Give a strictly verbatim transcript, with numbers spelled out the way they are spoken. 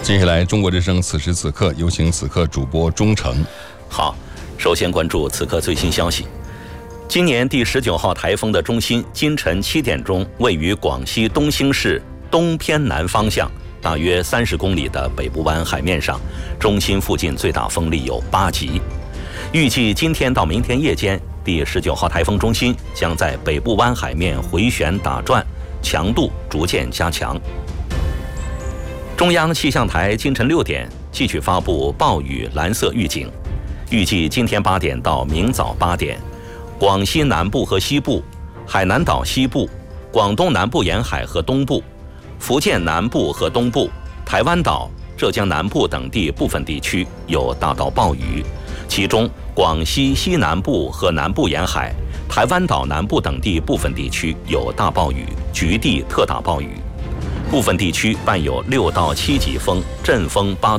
接下来，中国之声此时此刻有请此刻主播钟诚。 好，首先关注此刻最新消息。今年第十九号台风的中心今晨七点钟位于广西东兴市东偏南方向，大约三十公里的北部湾海面上，中心附近最大风力有八级。预计今天到明天夜间，第十九号台风中心将在北部湾海面回旋打转，强度逐渐加强。中央气象台清晨六点继续发布暴雨蓝色预警，预计今天八点到明早八点，广西南部和西部、海南岛西部、广东南部沿海和东部、福建南部和东部、台湾岛、浙江南部等地部分地区有大到暴雨，其中广西西南部和南部沿海、台湾岛南部等地部分地区有大暴雨，局地特大暴雨。部分地区伴有六到七级风，阵风八